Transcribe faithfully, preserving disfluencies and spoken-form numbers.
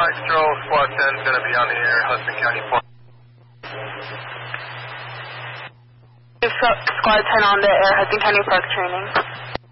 Maestro, Squad ten is going to be on the air, Hudson County Park. Squad ten on the air, Hudson County Park training.